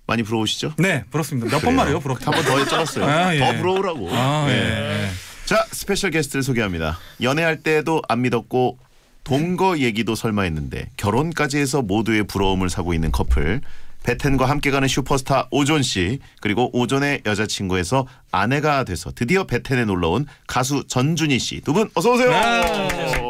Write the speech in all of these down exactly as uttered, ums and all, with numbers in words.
많이 부러우시죠? 네, 부럽습니다. 몇 번 말해요, 부럽다. 한 번 더 여쭤봤어요. 아, 예. 더 부러우라고. 아, 네. 예. 자, 스페셜 게스트를 소개합니다. 연애할 때도 안 믿었고 동거 얘기도 설마 했는데 결혼까지 해서 모두의 부러움을 사고 있는 커플. 베텐과 함께 가는 슈퍼스타 오존 씨, 그리고 오존의 여자친구에서 아내가 돼서 드디어 베텐에 놀러온 가수 전준희 씨, 두 분 어서 오세요. 네.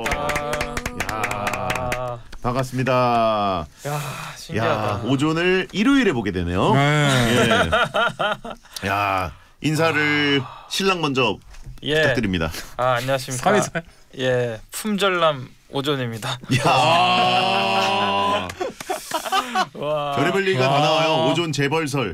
야, 반갑습니다. 야, 신기하다. 야, 오존을 일요일에 보게 되네요. 네. 예. 야, 인사를 신랑 먼저 예. 부탁드립니다. 아, 안녕하십니까. 사회사. 예, 품절남 오존입니다. 야. 와. 별의별 얘기가 다 나와요. 오존 재벌설.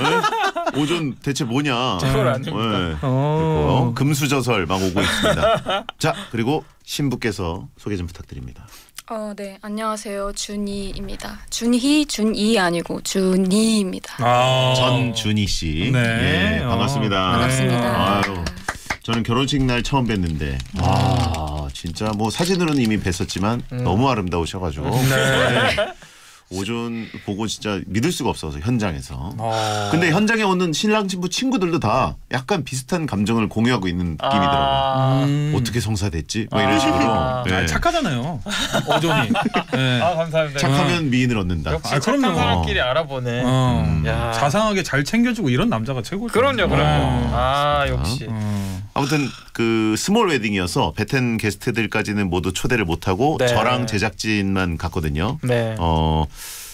네? 오존 대체 뭐냐. 재벌 아닙니다. 네. 어. 그리고 금수저설 막 오고 있습니다. 자, 그리고 신부께서 소개 좀 부탁드립니다. 어, 네. 안녕하세요. 준희입니다. 준희, 준이 아니고 준희입니다. 아. 전준희 씨. 네. 예, 반갑습니다. 반갑습니다. 아유, 저는 결혼식 날 처음 뵀는데 아, 진짜 뭐 사진으로는 이미 뵀었지만 음. 너무 아름다우셔가지고 네. 네. 오존 보고 진짜 믿을 수가 없어서 현장에서. 어. 근데 현장에 오는 신랑 신부 친구들도 다 약간 비슷한 감정을 공유하고 있는 느낌이더라고요. 아, 음. 어떻게 성사됐지? 뭐 이런 아. 식으로. 아, 네. 아, 착하잖아요. 오존이. 네. 아, 감사합니다. 착하면 미인을 얻는다. 역시 아, 착한 그럼요. 사람끼리 알아보네. 어. 음. 야. 자상하게 잘 챙겨주고 이런 남자가 최고죠. 그럼요, 그럼요. 어. 아, 역시. 어. 아무튼 그 스몰 웨딩이어서 베텐 게스트들까지는 모두 초대를 못하고 네. 저랑 제작진만 갔거든요. 네. 어,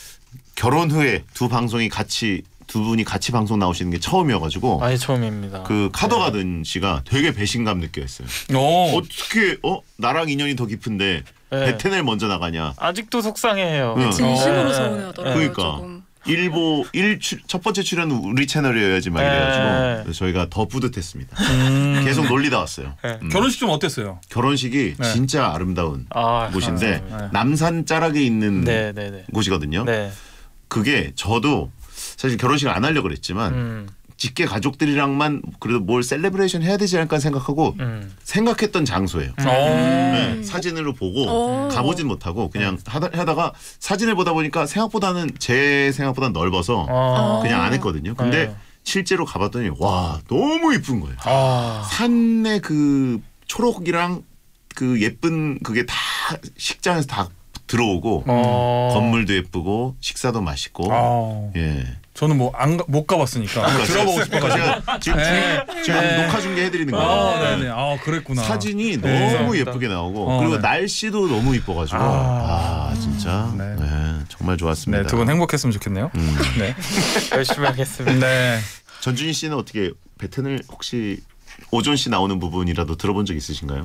결혼 후에 두 방송이 같이 두 분이 같이 방송 나오시는 게 처음이어가지고 아예 처음입니다. 그 카더가든 씨가 되게 배신감 느껴했어요. 어. 어떻게 어 나랑 인연이 더 깊은데 네. 베텐을 먼저 나가냐. 아직도 속상해해요. 응. 진심으로 네. 서운해하더라고요. 그러니까. 조금. 일보 일 첫 번째 출연은 우리 채널이어야지 막 네. 이래가지고 그래서 저희가 더 뿌듯했습니다. 음. 계속 놀리다 왔어요. 네. 음. 결혼식 좀 어땠어요? 결혼식이 네. 진짜 아름다운 아, 곳인데 감사합니다. 남산 자락에 있는 네, 네, 네. 곳이거든요. 네. 그게 저도 사실 결혼식을 안 하려고 그랬지만 음. 직계 가족들이랑만 그래도 뭘 셀레브레이션 해야 되지 않을까 생각하고 음. 생각했던 장소예요. 어. 네, 사진으로 보고 오. 가보진 못하고 그냥 하다, 하다가 사진을 보다 보니까 생각보다는 제 생각보다는 넓어서 어. 그냥 안 했거든요. 근데 네. 실제로 가봤더니 와 너무 이쁜 거예요. 아. 산의 그 초록이랑 그 예쁜 그게 다 식장에서 다 들어오고 어. 건물도 예쁘고 식사도 맛있고 아. 예. 저는 뭐 안 못 가봤으니까 한번 들어보고 싶어가지고. 제가 지금, 네. 중- 지금 네. 녹화 중계 해드리는 거예요. 아, 네네. 아, 그랬구나. 사진이 네. 너무 감사합니다. 예쁘게 나오고 어, 그리고 네. 날씨도 너무 이뻐가지고 아, 아. 진짜 네. 네, 정말 좋았습니다. 네, 두 분 행복했으면 좋겠네요. 음. 네. 열심히 하겠습니다. 네. 전준희 씨는 어떻게 베텐을 혹시 오존 씨 나오는 부분이라도 들어본 적 있으신가요?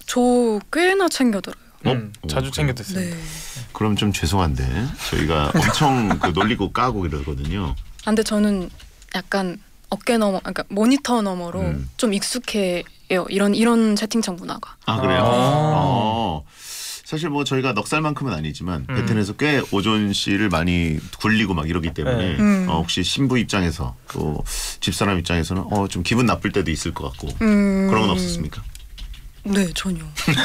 저 꽤나 챙겨들어요. 음, 어? 자주 어, 챙겨 네. 듣습니다. 그럼 좀 죄송한데 저희가 엄청 그 놀리고 까고 이러거든요. 아, 근데 저는 약간 어깨 너머, 그러니까 모니터 너머로 음. 좀 익숙해요. 이런 이런 채팅창 문화가. 아 그래요? 아. 어. 사실 뭐 저희가 넉살만큼은 아니지만 음. 베텐에서 꽤 오존 씨를 많이 굴리고 막 이러기 때문에 네. 음. 어, 혹시 신부 입장에서 또 집사람 입장에서는 어, 좀 기분 나쁠 때도 있을 것 같고 음. 그런 건 없었습니까? 네, 전혀.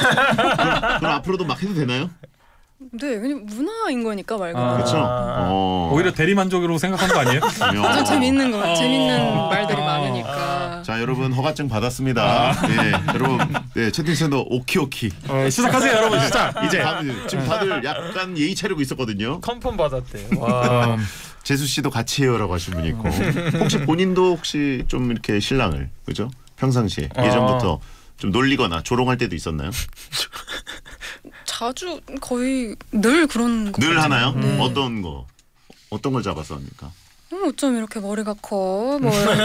그럼, 그럼 앞으로도 막 해도 되나요? 네, 그냥 문화인 거니까 말 그대로. 아. 그렇죠. 아. 어. 오히려 대리만족으로 생각한 거 아니에요? 그럼요. 좀 재밌는 거, 어. 재밌는 말들이 아. 많으니까. 자 여러분 허가증 받았습니다. 네, 여러분 네, 채팅창도 오키오키. 어, 시작하세요, 여러분. 시작. 이제 다들, 지금 다들 약간 예의 차리고 있었거든요. 컨펌 받았대요. 와. 재수 씨도 같이 해요라고 하신 분이 있고 혹시 본인도 혹시 좀 이렇게 신랑을 그죠? 평상시에 아. 예전부터 좀 놀리거나 조롱할 때도 있었나요? 자주 거의 늘 그런 거. 늘 하나요? 네. 어떤 거? 어떤 걸 잡아서 합니까? 어, 어쩜 이렇게 머리가 커? 뭐 이런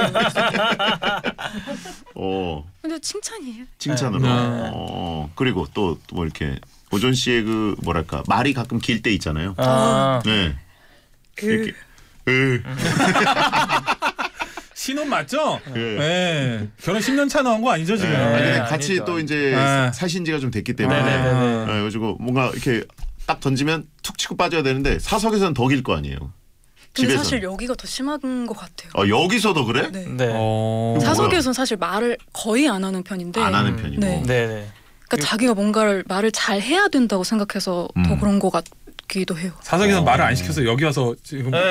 어 근데 칭찬이에요. 칭찬으로. 네. 어 그리고 또 뭐 이렇게 오존 씨의 그 뭐랄까 말이 가끔 길 때 있잖아요. 아. 네. 그 이렇게. 으. 신혼 맞죠? 예. 네. 결혼 십 년 차 나온 거 아니죠, 지금? 네. 아니, 근데 네, 같이 아니죠. 또 이제 네. 사신 지가 좀 됐기 때문에 네네네. 네, 그래가지고 뭔가 이렇게 딱 던지면 툭 치고 빠져야 되는데 사석에서는 더 길 거 아니에요. 근데 집에서. 사실 여기가 더 심한 것 같아요. 어, 여기서도 그래? 네. 네. 어. 사석에서는 사실 말을 거의 안 하는 편인데 안 하는 음. 편이고. 네. 네네. 그러니까 자기가 뭔가를 말을 잘 해야 된다고 생각해서 더 음. 그런 것 같기도 해요. 사석에서 어. 말을 안 시켜서 여기 와서 지금 네.